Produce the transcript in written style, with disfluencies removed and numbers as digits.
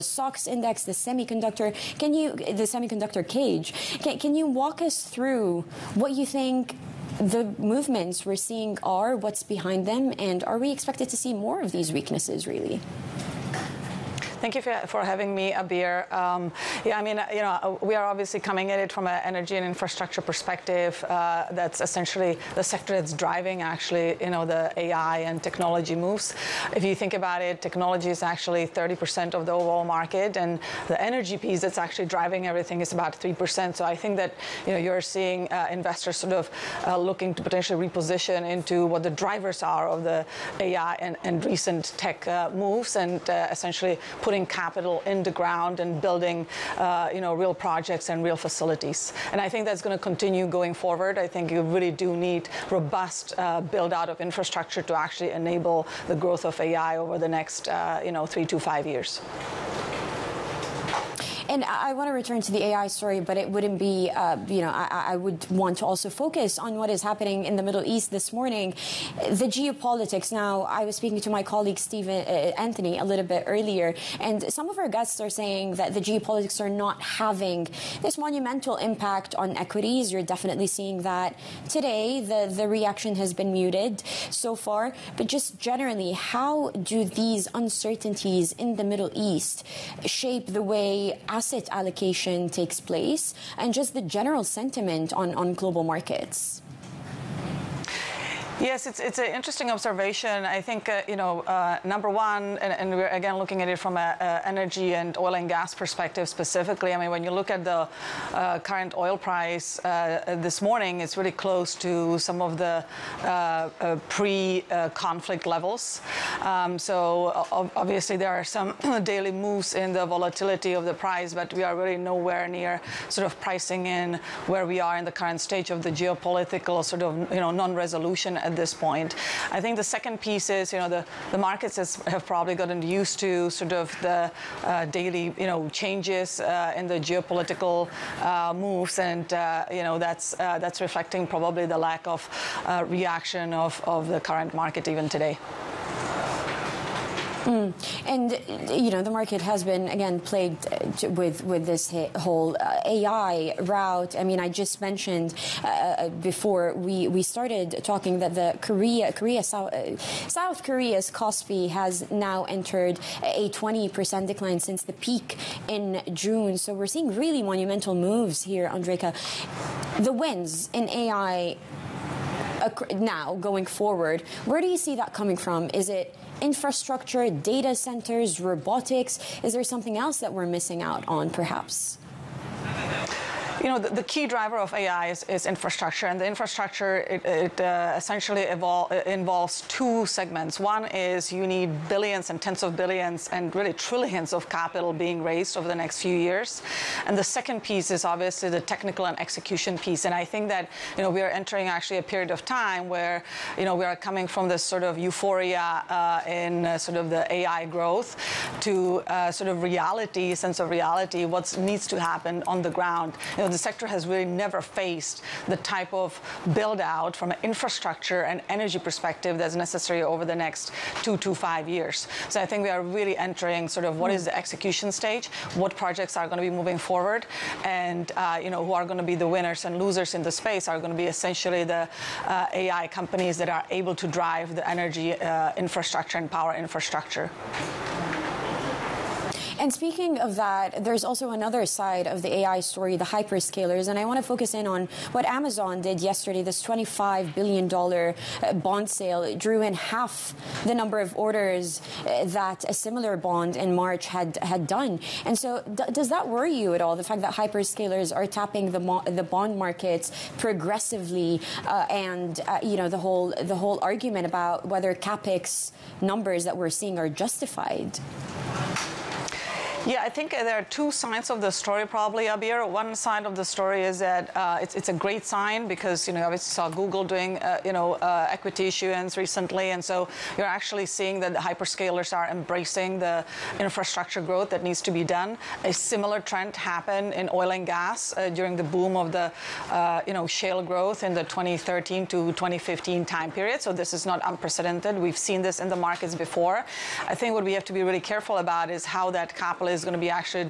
SOX index, the semiconductor cage. Can you walk us through what you think the movements we're seeing are, what's behind them, and are we expected to see more of these weaknesses, really? Thank you for having me, Abir. Yeah, I mean, we are obviously coming at it from an energy and infrastructure perspective. That's essentially the sector that's driving, actually, the AI and technology moves. If you think about it, technology is actually 30% of the overall market, and the energy piece that's actually driving everything is about 3%. So I think that you're seeing investors sort of looking to potentially reposition into what the drivers are of the AI and recent tech moves, and essentially putting capital in the ground and building, real projects and real facilities. And I think that's going to continue going forward. I think you really do need robust build out of infrastructure to actually enable the growth of AI over the next, 3 to 5 years. And I want to return to the AI story, but it wouldn't be, I would want to also focus on what is happening in the Middle East this morning. The geopolitics. Now, I was speaking to my colleague, Anthony, a little bit earlier, and some of our guests are saying that the geopolitics are not having this monumental impact on equities. You're definitely seeing that today. The reaction has been muted so far. But just generally, how do these uncertainties in the Middle East shape the way asset allocation takes place and just the general sentiment on global markets? Yes, it's an interesting observation. I think, number one, and we're again looking at it from an energy and oil and gas perspective specifically. I mean, when you look at the current oil price this morning, it's really close to some of the pre-conflict levels. So obviously there are some daily moves in the volatility of the price, but we are really nowhere near sort of pricing in where we are in the current stage of the geopolitical sort of, non-resolution at this point. I think the second piece is, the markets have probably gotten used to sort of the daily, changes in the geopolitical moves, and that's reflecting probably the lack of reaction of the current market even today. And, the market has been, again, plagued with this whole AI route. I mean, I just mentioned before we started talking that the South Korea's KOSPI has now entered a 20% decline since the peak in June. So we're seeing really monumental moves here, Andreyka. The wins in AI now going forward, where do you see that coming from? Is it infrastructure, data centers, robotics? Is there something else that we're missing out on, perhaps? The key driver of AI is infrastructure, and the infrastructure, it essentially involves two segments. One is you need billions and tens of billions and really trillions of capital being raised over the next few years. And the second piece is obviously the technical and execution piece. And I think that, we are entering actually a period of time where, we are coming from this sort of euphoria in sort of the AI growth to sort of reality, sense of reality, what needs to happen on the ground. The sector has really never faced the type of build out from an infrastructure and energy perspective that's necessary over the next 2 to 5 years. So I think we are really entering sort of what is the execution stage, what projects are going to be moving forward, and who are going to be the winners and losers in the space are going to be essentially the AI companies that are able to drive the energy infrastructure and power infrastructure. And speaking of that, there's also another side of the AI story, the hyperscalers. And I want to focus in on what Amazon did yesterday, this $25 billion bond sale. It drew in half the number of orders that a similar bond in March had done. And so does that worry you at all, the fact that hyperscalers are tapping the bond markets progressively and, the whole argument about whether CapEx numbers that we're seeing are justified? Yeah, I think there are two sides of the story, probably, Abir. One side of the story is that it's a great sign because, obviously saw Google doing, equity issuance recently. And so you're actually seeing that the hyperscalers are embracing the infrastructure growth that needs to be done. A similar trend happened in oil and gas during the boom of the, shale growth in the 2013 to 2015 time period. So this is not unprecedented. We've seen this in the markets before. I think what we have to be really careful about is how that capital is going to be actually